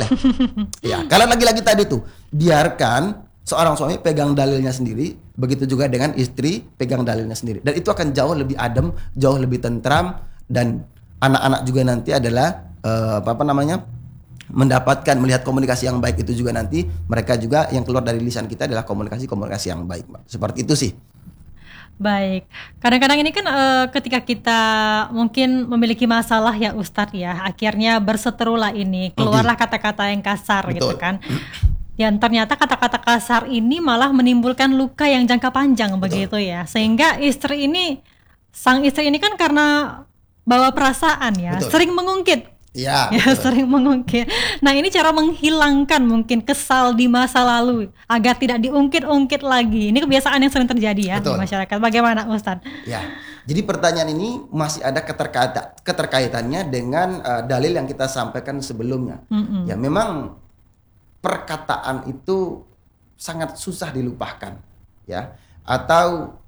Ya, kalau lagi-lagi tadi tuh biarkan seorang suami pegang dalilnya sendiri, begitu juga dengan istri pegang dalilnya sendiri. Dan itu akan jauh lebih adem, jauh lebih tentram, dan anak-anak juga nanti adalah mendapatkan melihat komunikasi yang baik itu juga nanti mereka juga yang keluar dari lisan kita adalah komunikasi yang baik, Mbak. Seperti itu sih. Baik, kadang-kadang ini kan ketika kita mungkin memiliki masalah ya Ustadz ya, akhirnya berseterulah ini, keluarlah kata-kata yang kasar. Betul. Gitu kan. Dan ternyata kata-kata kasar ini malah menimbulkan luka yang jangka panjang. Betul. Begitu ya. Sehingga sang istri ini kan karena bawa perasaan ya, Betul. sering mengungkit. Ya, sering mengungkit. Nah, ini cara menghilangkan mungkin kesal di masa lalu agar tidak diungkit-ungkit lagi. Ini kebiasaan yang sering terjadi ya. Betul. Di masyarakat. Bagaimana Ustadz? Ya, jadi pertanyaan ini masih ada keterkaitannya dengan dalil yang kita sampaikan sebelumnya. Ya, memang perkataan itu sangat susah dilupakan, ya. Atau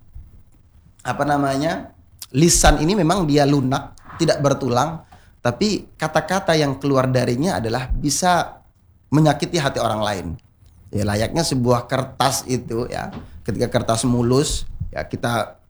lisan ini memang dia lunak, tidak bertulang. Tapi kata-kata yang keluar darinya adalah bisa menyakiti hati orang lain. Ya, layaknya sebuah kertas itu ya. Ketika kertas mulus, ya kita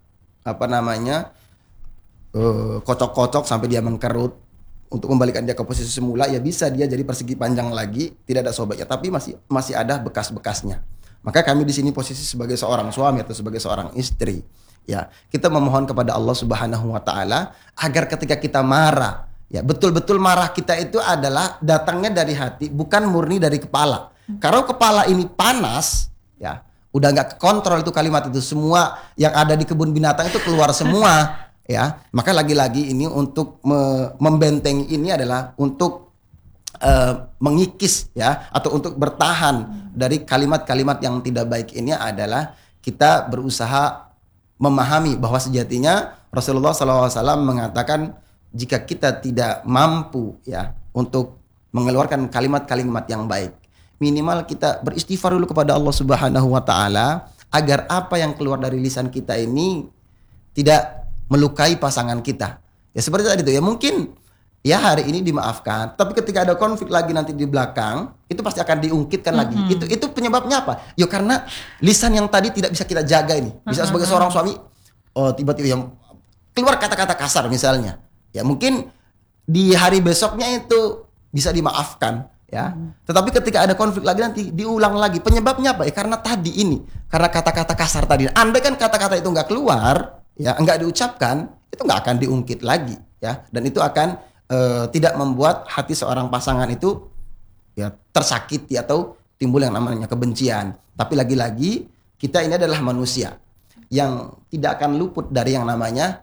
kocok-kocok sampai dia mengkerut untuk membalikan dia ke posisi semula, ya bisa dia jadi persegi panjang lagi, tidak ada sobeknya, tapi masih ada bekas-bekasnya. Maka kami di sini posisi sebagai seorang suami atau sebagai seorang istri, ya kita memohon kepada Allah Subhanahu wa taala agar ketika kita marah, ya betul-betul marah kita itu adalah datangnya dari hati, bukan murni dari kepala. Kalau kepala ini panas, ya udah nggak kontrol itu kalimat itu, semua yang ada di kebun binatang itu keluar semua. Ya, maka lagi-lagi ini untuk membentengi ini adalah untuk mengikis ya, atau untuk bertahan dari kalimat-kalimat yang tidak baik ini adalah kita berusaha memahami bahwa sejatinya Rasulullah SAW mengatakan jika kita tidak mampu ya untuk mengeluarkan kalimat-kalimat yang baik, minimal kita beristighfar dulu kepada Allah Subhanahu wa taala agar apa yang keluar dari lisan kita ini tidak melukai pasangan kita. Ya seperti tadi itu ya, mungkin ya hari ini dimaafkan, tapi ketika ada konflik lagi nanti di belakang, itu pasti akan diungkitkan lagi. Itu penyebabnya apa? Ya karena lisan yang tadi tidak bisa kita jaga ini. Bisa sebagai seorang suami, tiba-tiba yang keluar kata-kata kasar misalnya. Ya mungkin di hari besoknya itu bisa dimaafkan ya. Tetapi ketika ada konflik lagi nanti diulang lagi. Penyebabnya apa? Ya karena tadi ini, karena kata-kata kasar tadi. Andai kan kata-kata itu nggak keluar, ya enggak diucapkan, itu enggak akan diungkit lagi ya, dan itu akan tidak membuat hati seorang pasangan itu ya tersakiti atau timbul yang namanya kebencian. Tapi lagi-lagi kita ini adalah manusia yang tidak akan luput dari yang namanya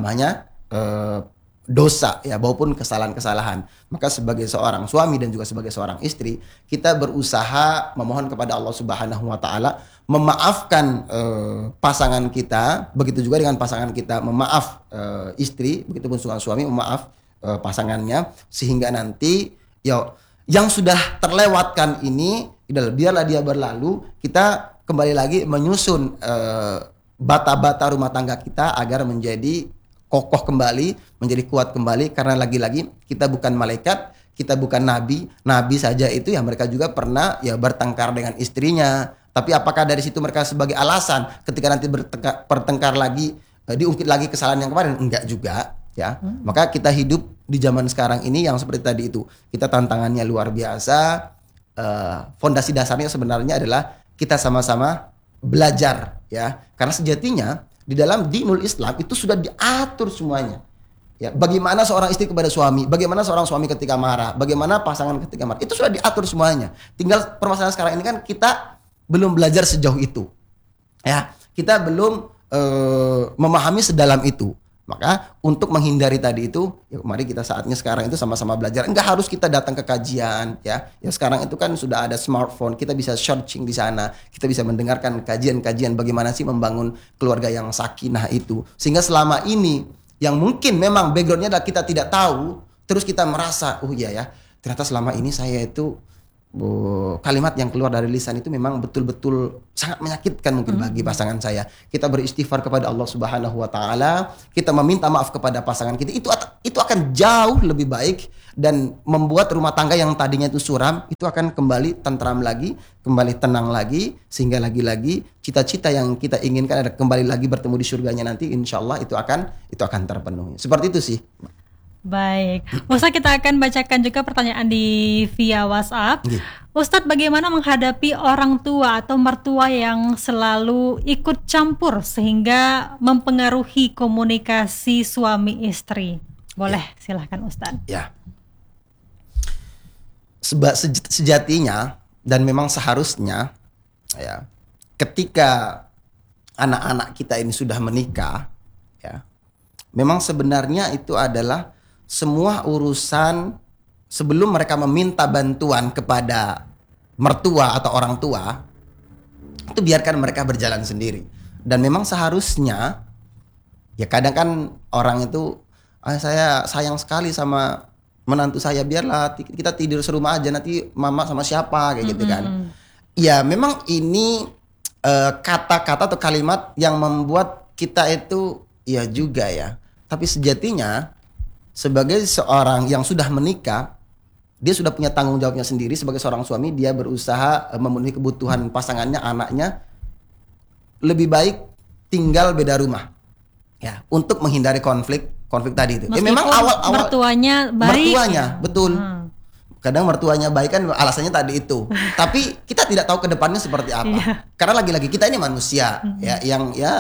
dosa ya, maupun kesalahan-kesalahan. Maka sebagai seorang suami dan juga sebagai seorang istri, kita berusaha memohon kepada Allah Subhanahu wa taala memaafkan pasangan kita, begitu juga dengan pasangan kita memaaf istri, begitu pun suami memaaf pasangannya, sehingga nanti ya yang sudah terlewatkan ini biarlah dia berlalu, kita kembali lagi menyusun bata-bata rumah tangga kita agar menjadi kokoh kembali, menjadi kuat kembali, karena lagi-lagi kita bukan malaikat, kita bukan nabi. Nabi saja itu ya mereka juga pernah ya bertengkar dengan istrinya. Tapi apakah dari situ mereka sebagai alasan ketika nanti bertengkar lagi diungkit lagi kesalahan yang kemarin? Enggak juga ya. Maka kita hidup di zaman sekarang ini yang seperti tadi itu. Kita tantangannya luar biasa. Fondasi dasarnya sebenarnya adalah kita sama-sama belajar ya. Karena sejatinya di dalam dinul Islam itu sudah diatur semuanya. Ya, bagaimana seorang istri kepada suami, bagaimana seorang suami ketika marah, bagaimana pasangan ketika marah, itu sudah diatur semuanya. Tinggal permasalahan sekarang ini kan kita belum belajar sejauh itu. Ya, kita belum memahami sedalam itu. Maka untuk menghindari tadi itu, ya mari kita saatnya sekarang itu sama-sama belajar. Enggak harus kita datang ke kajian, ya. Ya sekarang itu kan sudah ada smartphone, kita bisa searching di sana, kita bisa mendengarkan kajian-kajian bagaimana sih membangun keluarga yang sakinah itu. Sehingga selama ini yang mungkin memang backgroundnya adalah kita tidak tahu, terus kita merasa, oh iya ya, ternyata selama ini saya itu kalimat yang keluar dari lisan itu memang betul-betul sangat menyakitkan mungkin bagi pasangan saya. Kita beristighfar kepada Allah Subhanahu wa taala, kita meminta maaf kepada pasangan kita. Itu akan jauh lebih baik dan membuat rumah tangga yang tadinya itu suram itu akan kembali tentram lagi, kembali tenang lagi, sehingga lagi-lagi cita-cita yang kita inginkan ada kembali lagi bertemu di surganya nanti, insya Allah itu akan terpenuhi. Seperti itu sih. Baik, Ustadz, kita akan bacakan juga pertanyaan di via WhatsApp. Ustadz, bagaimana menghadapi orang tua atau mertua yang selalu ikut campur sehingga mempengaruhi komunikasi suami istri? Boleh, silahkan Ustadz. Ya, sejatinya dan memang seharusnya ya, ketika anak-anak kita ini sudah menikah, ya, memang sebenarnya itu adalah semua urusan sebelum mereka meminta bantuan kepada mertua atau orang tua, itu biarkan mereka berjalan sendiri. Dan memang seharusnya, ya kadang kan orang itu, saya sayang sekali sama menantu saya, biarlah kita tidur serumah aja, nanti mama sama siapa, kayak gitu kan. Ya memang ini kata-kata atau kalimat yang membuat kita itu ya juga ya. Tapi sejatinya sebagai seorang yang sudah menikah, dia sudah punya tanggung jawabnya sendiri. Sebagai seorang suami, dia berusaha memenuhi kebutuhan pasangannya, anaknya. Lebih baik tinggal beda rumah, ya, untuk menghindari konflik tadi itu. Ya memang awal-awal mertuanya betul. Kadang mertuanya baik kan alasannya tadi itu. Tapi kita tidak tahu ke depannya seperti apa. Karena lagi-lagi kita ini manusia, ya, yang ya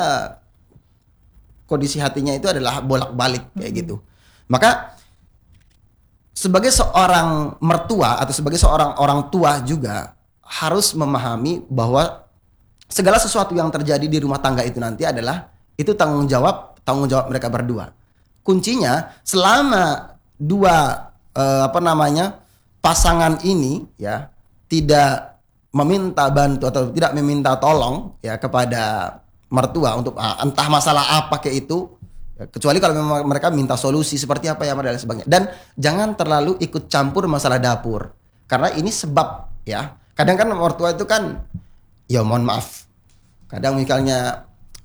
kondisi hatinya itu adalah bolak-balik kayak gitu. Maka sebagai seorang mertua atau sebagai seorang orang tua juga harus memahami bahwa segala sesuatu yang terjadi di rumah tangga itu nanti adalah itu tanggung jawab mereka berdua. Kuncinya selama dua pasangan ini ya tidak meminta bantu atau tidak meminta tolong ya kepada mertua untuk entah masalah apa kayak itu. Kecuali kalau memang mereka minta solusi seperti apa ya dan sebagainya. Dan jangan terlalu ikut campur masalah dapur. Karena ini sebab ya. Kadang kan mertua itu kan ya mohon maaf. Kadang misalnya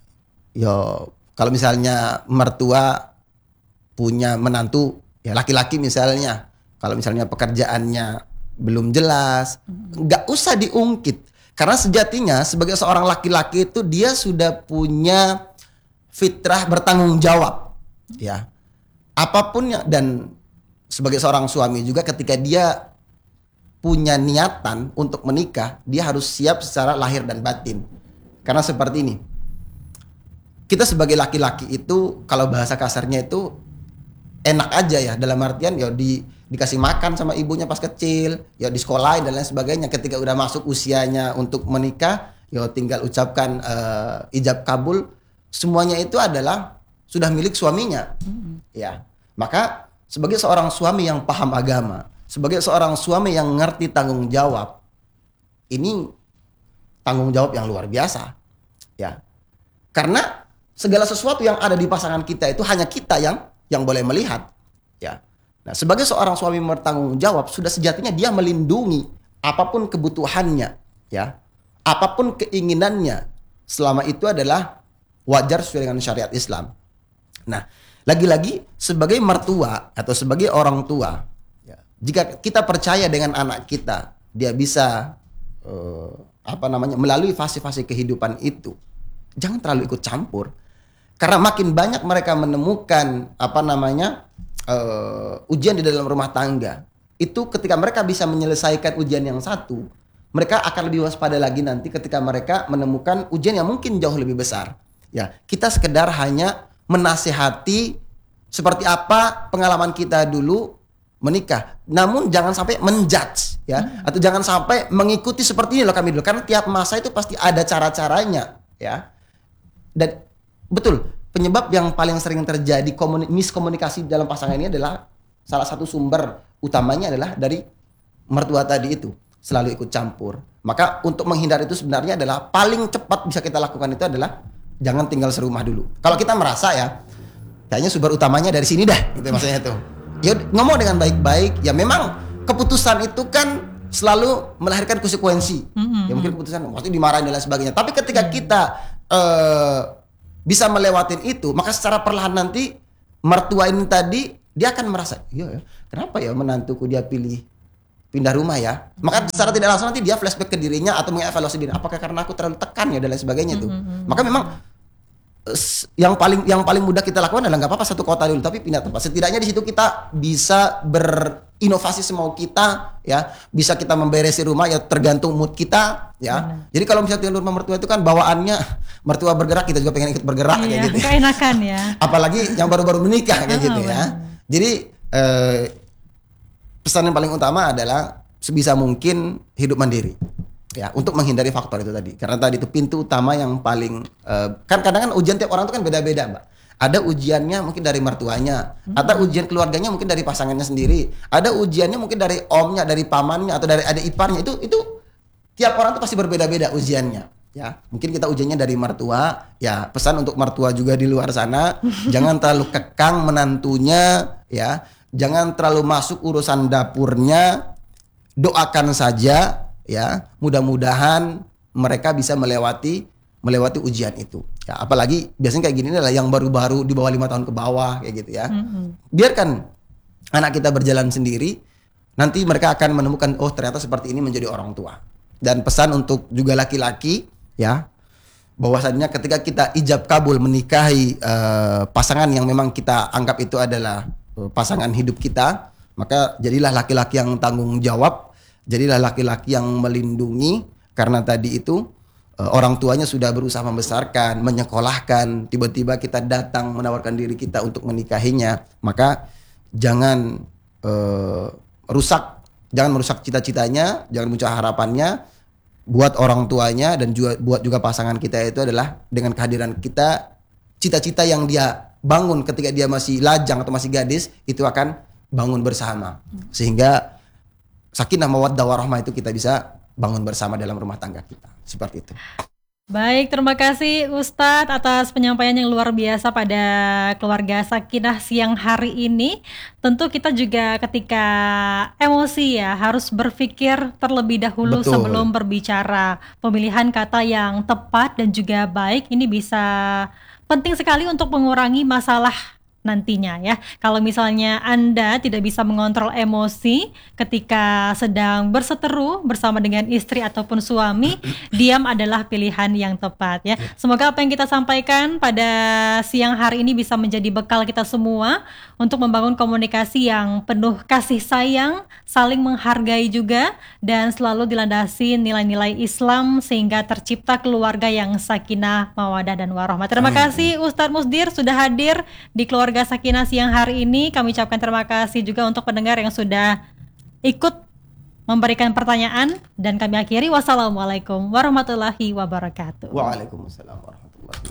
ya kalau misalnya mertua punya menantu ya laki-laki misalnya. Kalau misalnya pekerjaannya belum jelas, nggak usah diungkit. Karena sejatinya sebagai seorang laki-laki itu dia sudah punya fitrah bertanggung jawab, ya, apapun dan sebagai seorang suami juga ketika dia punya niatan untuk menikah, dia harus siap secara lahir dan batin. Karena seperti ini, kita sebagai laki-laki itu kalau bahasa kasarnya itu enak aja ya, dalam artian ya dikasih makan sama ibunya pas kecil, ya di sekolahin dan lain sebagainya. Ketika udah masuk usianya untuk menikah, ya tinggal ucapkan ijab kabul. Semuanya itu adalah sudah milik suaminya, ya. Maka sebagai seorang suami yang paham agama, sebagai seorang suami yang ngerti tanggung jawab, ini tanggung jawab yang luar biasa, ya. Karena segala sesuatu yang ada di pasangan kita itu hanya kita yang boleh melihat, ya. Nah, sebagai seorang suami bertanggung jawab, sudah sejatinya dia melindungi apapun kebutuhannya, ya, apapun keinginannya, selama itu adalah wajar sesuai dengan syariat Islam. Nah, lagi-lagi sebagai mertua atau sebagai orang tua, ya, jika kita percaya dengan anak kita, dia bisa melalui fase-fase kehidupan itu, jangan terlalu ikut campur. Karena makin banyak mereka menemukan ujian di dalam rumah tangga, itu ketika mereka bisa menyelesaikan ujian yang satu, mereka akan lebih waspada lagi nanti ketika mereka menemukan ujian yang mungkin jauh lebih besar. Ya, kita sekedar hanya menasihati seperti apa pengalaman kita dulu menikah. Namun jangan sampai menjudge, ya, atau jangan sampai mengikuti seperti ini loh kami dulu. Karena tiap masa itu pasti ada cara-caranya, ya. Dan betul, penyebab yang paling sering terjadi miskomunikasi dalam pasangan ini adalah salah satu sumber utamanya adalah dari mertua tadi itu, selalu ikut campur. Maka untuk menghindari itu sebenarnya adalah paling cepat bisa kita lakukan itu adalah jangan tinggal serumah dulu. Kalau kita merasa ya, kayaknya sumber utamanya dari sini dah, gitu maksudnya itu. Ya ngomong dengan baik-baik. Ya memang keputusan itu kan selalu melahirkan konsekuensi. Ya mungkin keputusan pasti dimarahin dan lain sebagainya. Tapi ketika kita bisa melewatin itu, maka secara perlahan nanti mertua ini tadi dia akan merasa, iya ya, kenapa ya menantuku dia pilih pindah rumah ya. Maka secara tidak langsung nanti dia flashback ke dirinya atau mengevaluasi diri, apakah karena aku terlalu tekan ya dan lain sebagainya tuh. Maka memang yang paling mudah kita lakukan adalah nggak apa-apa satu kota dulu tapi pindah tempat. Setidaknya di situ kita bisa berinovasi semau kita ya, bisa kita memberesi rumah ya tergantung mood kita ya. Jadi kalau misalnya tinggal di rumah mertua itu kan bawaannya mertua bergerak, kita juga pengen ikut bergerak kayak gitu. Keenakan ya. Apalagi yang baru-baru menikah kayak gitu ya. Jadi pesan yang paling utama adalah sebisa mungkin hidup mandiri. Ya, untuk menghindari faktor itu tadi. Karena tadi itu pintu utama yang paling kan kadang kan ujian tiap orang itu kan beda-beda, Mbak. Ada ujiannya mungkin dari mertuanya, atau ujian keluarganya mungkin dari pasangannya sendiri. Ada ujiannya mungkin dari omnya, dari pamannya atau dari adik iparnya. Itu tiap orang itu pasti berbeda-beda ujiannya. Ya, mungkin kita ujiannya dari mertua. Ya, pesan untuk mertua juga di luar sana, jangan terlalu kekang menantunya, ya. Jangan terlalu masuk urusan dapurnya. Doakan saja. Ya, mudah-mudahan mereka bisa melewati ujian itu. Ya, apalagi biasanya kayak gini adalah yang baru-baru di bawah 5 tahun ke bawah kayak gitu ya. Biarkan anak kita berjalan sendiri, nanti mereka akan menemukan oh ternyata seperti ini menjadi orang tua. Dan pesan untuk juga laki-laki ya, bahwasannya ketika kita ijab kabul menikahi pasangan yang memang kita anggap itu adalah pasangan hidup kita, maka jadilah laki-laki yang tanggung jawab. Jadilah laki-laki yang melindungi, karena tadi itu orang tuanya sudah berusaha membesarkan, menyekolahkan, tiba-tiba kita datang menawarkan diri kita untuk menikahinya, maka jangan merusak cita-citanya, jangan merusak harapannya buat orang tuanya dan juga buat pasangan kita. Itu adalah dengan kehadiran kita, cita-cita yang dia bangun ketika dia masih lajang atau masih gadis itu akan bangun bersama, sehingga sakinah mawaddah warahmah itu kita bisa bangun bersama dalam rumah tangga kita. Seperti itu. Baik, terima kasih Ustadz atas penyampaian yang luar biasa pada keluarga Sakinah siang hari ini. Tentu kita juga ketika emosi ya harus berpikir terlebih dahulu. Betul. Sebelum berbicara. Pemilihan kata yang tepat dan juga baik ini bisa penting sekali untuk mengurangi masalah nantinya ya. Kalau misalnya Anda tidak bisa mengontrol emosi ketika sedang berseteru bersama dengan istri ataupun suami, diam adalah pilihan yang tepat ya. Semoga apa yang kita sampaikan pada siang hari ini bisa menjadi bekal kita semua untuk membangun komunikasi yang penuh kasih sayang, saling menghargai juga, dan selalu dilandasi nilai-nilai Islam sehingga tercipta keluarga yang sakinah, mawadah dan warahmah. Terima kasih Ustadz Musdir sudah hadir di keluarga Sakinah siang hari ini. Kami ucapkan terima kasih juga untuk pendengar yang sudah ikut memberikan pertanyaan, dan kami akhiri wassalamualaikum warahmatullahi wabarakatuh. Waalaikumsalam warahmatullahi wabarakatuh.